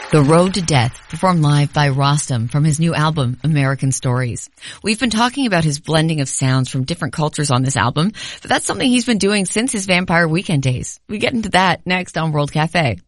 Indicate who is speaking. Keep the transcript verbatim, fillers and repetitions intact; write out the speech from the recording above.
Speaker 1: The Road to Death, performed live by Rostam from his new album, American Stories. We've been talking about his blending of sounds from different cultures on this album, but that's something he's been doing since his Vampire Weekend days. We get into that next on World Cafe.